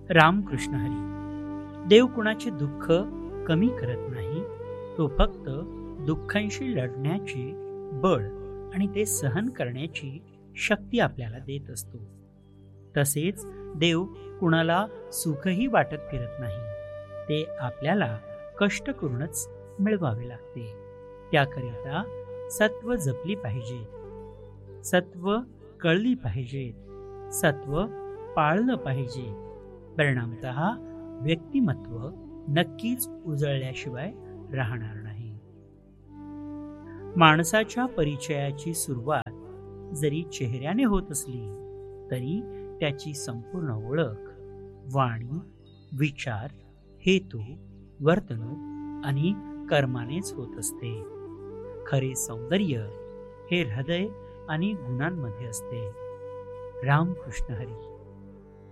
रामकृष्ण हरी. देव कुणाचे दुःख कमी करत नाही, तो फक्त दुःखांशी लढण्याचे बळ आणि ते सहन करण्याची शक्ती आपल्याला देत असतो. तसेच देव कुणाला सुखही वाटत फिरत नाही, ते आपल्याला कष्ट करूनच मिळवावे लागते. त्याकरिता सत्व जपली पाहिजेत, सत्व कळली पाहिजेत, सत्व पाळलं पाहिजे. परिणामतः व्यक्तिमत्व नक्कीच उजळल्याशिवाय राहणार नाही. माणसाच्या परिचयाची सुरुवात जरी चेहऱ्याने होत असली तरी त्याची संपूर्ण ओळख वाणी, विचार, हेतू, वर्तणूक आणि कर्मानेच होत असते. खरे सौंदर्य हे हृदय आणि गुणांमध्ये असते. रामकृष्ण हरी.